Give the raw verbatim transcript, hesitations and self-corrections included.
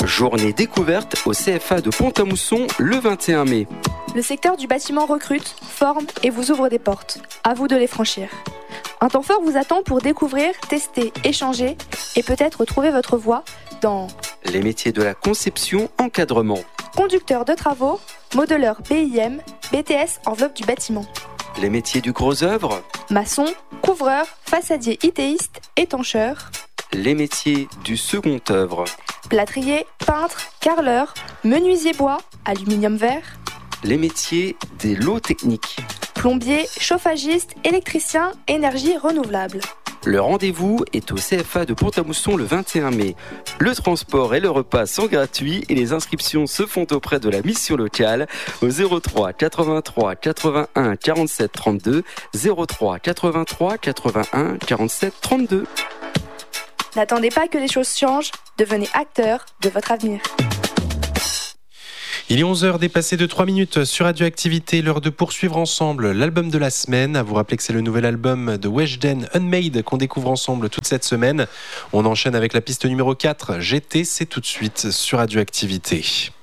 Journée découverte au C F A de Pont-à-Mousson le vingt et un mai. Le secteur du bâtiment recrute, forme et vous ouvre des portes. À vous de les franchir. Un temps fort vous attend pour découvrir, tester, échanger et peut-être trouver votre voie dans les métiers de la conception, encadrement. Conducteur de travaux, modeleur B I M, B T S enveloppe du bâtiment. Les métiers du gros œuvre. Maçon, couvreur, façadier itéiste, étancheur. Les métiers du second œuvre. Plâtrier, peintre, carreleur, menuisier bois, aluminium vert. Les métiers des lots techniques. Plombier, chauffagiste, électricien, énergie renouvelable. Le rendez-vous est au C F A de Pont-à-Mousson le vingt et un mai. Le transport et le repas sont gratuits et les inscriptions se font auprès de la mission locale au zéro trois quatre-vingt-trois quatre-vingt-un quarante-sept trente-deux, zéro trois quatre-vingt-trois quatre-vingt-un quarante-sept trente-deux. N'attendez pas que les choses changent, devenez acteur de votre avenir. Il est onze heures dépassées de trois minutes sur Radioactivité, l'heure de poursuivre ensemble l'album de la semaine. À vous rappeler que c'est le nouvel album de Weshden, Unmade, qu'on découvre ensemble toute cette semaine. On enchaîne avec la piste numéro quatre, G T, c'est tout de suite sur Radioactivité.